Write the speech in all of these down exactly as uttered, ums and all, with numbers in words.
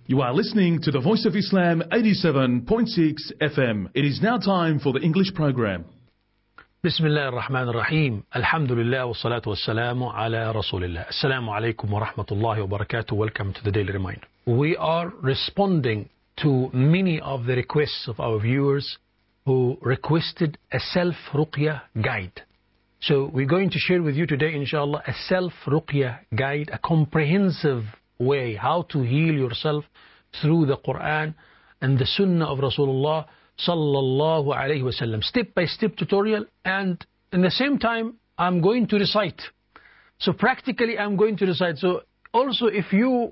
You are listening to the Voice of Islam eighty-seven point six F M. It is now time for the English program. Bismillah ar-Rahman ar-Rahim. Alhamdulillah wa salatu wa salamu ala Rasulillah. Assalamu alaikum wa rahmatullahi wa barakatuh. Welcome to the Daily Reminder. We are responding to many of the requests of our viewers who requested a self-ruqya guide. So we're going to share with you today, inshallah, a self-ruqya guide, a comprehensive way how to heal yourself through the Quran and the Sunnah of Rasulullah sallallahu alayhi wa sallam. Step-by-step tutorial, and in the same time I'm going to recite. So practically I'm going to recite. So also if you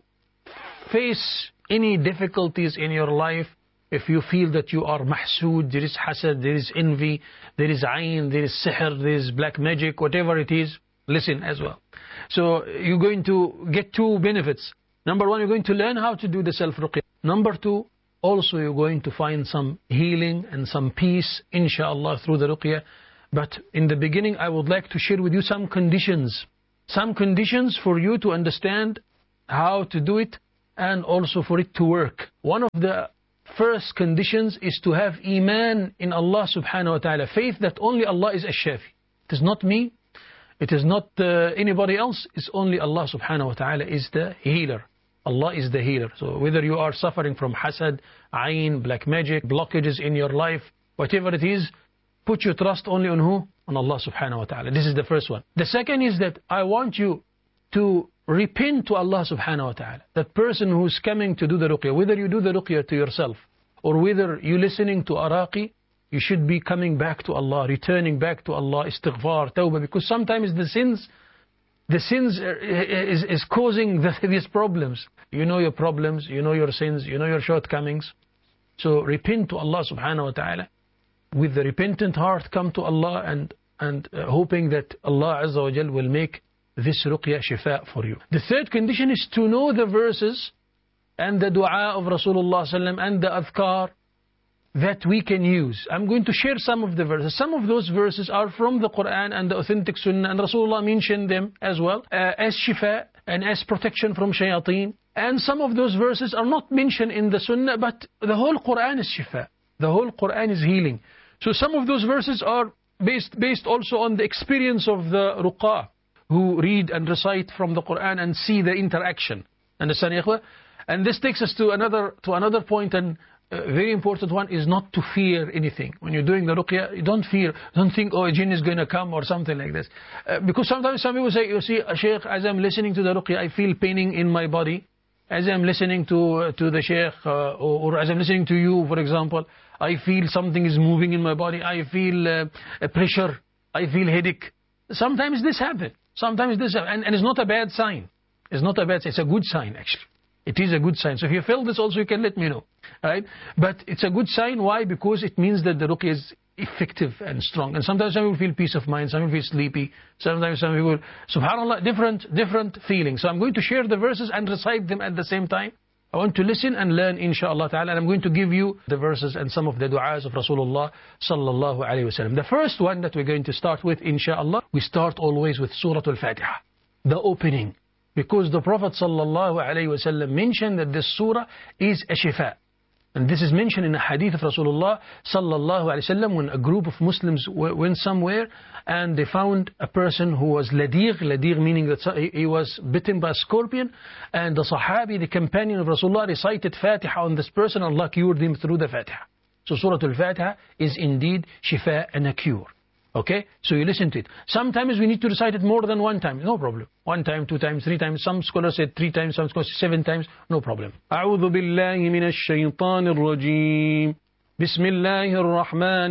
face any difficulties in your life, if you feel that you are mahsood, there is hasad, there is envy, there is ayn, there is sihr, there is black magic, whatever it is, listen as well. So you're going to get two benefits. Number one, you're going to learn how to do the self-ruqya. Number two, also you're going to find some healing and some peace, inshallah, through the ruqya. But in the beginning, I would like to share with you some conditions. Some conditions for you to understand how to do it and also for it to work. One of the first conditions is to have iman in Allah subhanahu wa ta'ala. Faith that only Allah is ash-shafi. It is not me. It is not uh, anybody else. It's only Allah subhanahu wa ta'ala is the healer. Allah is the healer. So whether you are suffering from hasad, ayn, black magic, blockages in your life, whatever it is, put your trust only on who? On Allah subhanahu wa ta'ala. This is the first one. The second is that I want you to repent to Allah subhanahu wa ta'ala. That person who's coming to do the ruqya, whether you do the ruqya to yourself or whether you're listening to Araqi, you should be coming back to Allah, returning back to Allah, istighfar, tawbah, because sometimes the sins, the sins is, is causing the, these problems. You know your problems, you know your sins, you know your shortcomings. So repent to Allah subhanahu wa ta'ala. With the repentant heart, come to Allah and, and uh, hoping that Allah Azza wa Jal will make this ruqya shifa for you. The third condition is to know the verses and the dua of Rasulullah sallam and the adhkar that we can use. I'm going to share some of the verses. Some of those verses are from the Quran and the authentic Sunnah, and Rasulullah mentioned them as well uh, as shifa and as protection from shayateen. And some of those verses are not mentioned in the Sunnah, but the whole Quran is shifa. The whole Quran is healing. So some of those verses are based based also on the experience of the ruqa, who read and recite from the Quran and see the interaction. Understand, ikhwa? And this takes us to another to another point, and a very important one is not to fear anything. When you're doing the ruqya, you don't fear, don't think, oh, a jinn is going to come or something like this. Uh, because sometimes some people say, you see, Shaykh, as I'm listening to the ruqya, I feel paining in my body. As I'm listening to uh, to the Shaykh, uh, or, or as I'm listening to you, for example, I feel something is moving in my body. I feel uh, a pressure. I feel headache. Sometimes this happens. Sometimes this happens. And, and it's not a bad sign. It's not a bad sign. It's a good sign, actually. It is a good sign. So if you feel this also, you can let me know. Right? But it's a good sign. Why? Because it means that the ruqya is effective and strong. And sometimes some people feel peace of mind. Some people feel sleepy. Sometimes some people, subhanAllah, different, different feelings. So I'm going to share the verses and recite them at the same time. I want to listen and learn, inshaAllah ta'ala. And I'm going to give you the verses and some of the du'as of Rasulullah sallallahu alayhi wa sallam. The first one that we're going to start with, inshaAllah, we start always with Surah Al-Fatiha, the opening. Because the Prophet sallallahu alayhi wa sallam mentioned that this surah is a shifa. And this is mentioned in a hadith of Rasulullah sallallahu alayhi wa sallam when a group of Muslims went somewhere and they found a person who was ladir, ladir meaning that he was bitten by a scorpion, and the Sahabi, the companion of Rasulullah, recited Fatiha on this person. Allah cured him through the Fatiha. So Surah Al-Fatiha is indeed shifa and a cure. Okay, so you listen to it. Sometimes we need to recite it more than one time. No problem. One time, two times, three times. Some scholars said three times, some scholars said seven times. No problem. أعوذ بالله من الشيطان الرجيم. بسم الله الرحمن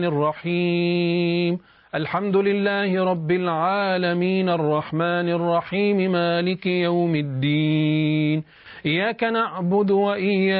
الرحيم. الحمد لله رب العالمين الرحمن الرحيم مالك يوم الدين. إياك نعبد وإياك